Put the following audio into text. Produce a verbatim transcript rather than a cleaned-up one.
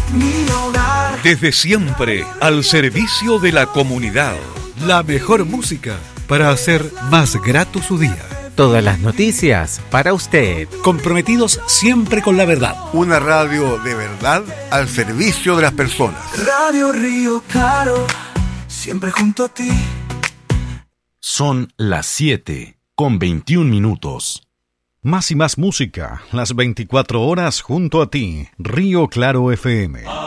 mi hogar. Desde siempre, al servicio de la comunidad. La mejor música para hacer más grato su día. Todas las noticias para usted. Comprometidos siempre con la verdad. Una radio de verdad al servicio de las personas. Radio Río Claro, siempre junto a ti. Son las siete con veintiún minutos. Más y más música, las veinticuatro horas junto a ti. Río Claro F M.